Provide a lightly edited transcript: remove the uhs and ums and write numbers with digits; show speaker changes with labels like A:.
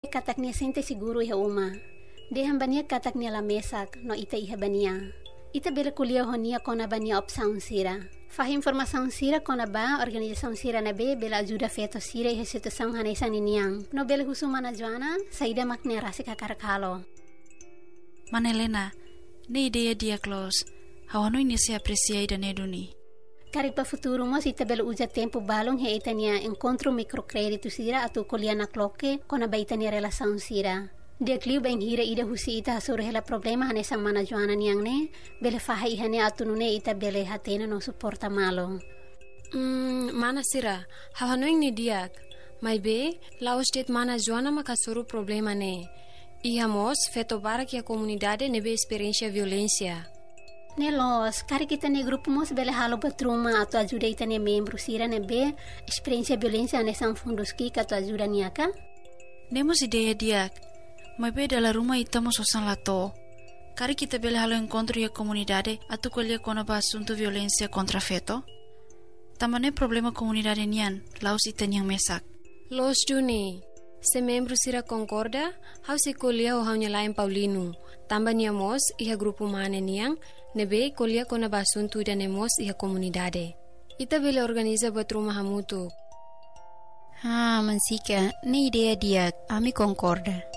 A: kataknya sente siguro iha uma. Dehan bania kataknya la mesak no ita iha bania. Ita bela kuliah honia kona bania opsaun sira. Fah informação sira kona ba organização sira na be bela ajuda feto sira iha situação hanesan iniang. No bela husumana Joana saida makne rasi kakarakalo.
B: Manelena, ne ideia dia close. Hawano ini se apreciai da neduni.
A: Cari para futuro mas ita bela usa tempo balong he itania encontro microcrédito sira atu kuliah na cloque kona ba itania relação sira. Dia kliu bang hira ida husi ita hasur hela problema hane sang mana Joana niang ne bele faha ihane atunune ita bele hatena no suporta malo.
C: Mana sira, hawanoing ni diak. Mai be, lao state mana Joana makasuru problema ne. Ihamos feto barak ya comunidade nebe experiência violência.
A: Nelos, cari kita ne grupo mos bele halo patruma atu ajuda ita ne membro sira nebe experiência violência hane sang funduski katu ajuda niaka.
B: Nemos ideia diak. Mas be dalam rumah itamos osan lato. Kari kita bela halo encontro ya comunidade atu kuliah kona basunto violência contra feto. Tamane problema comunidade nian, laus itan yang mesak.
C: Los Juni, se membro sira concorda, hau se kuliah o haunya lain Paulino. Tamba niamos iha grupo mane niang, nebe kuliah kona basunto ida nemos iha comunidade. Ita bela organiza batruma hamutu.
D: Mansika, ne ideia dia, ami concorda.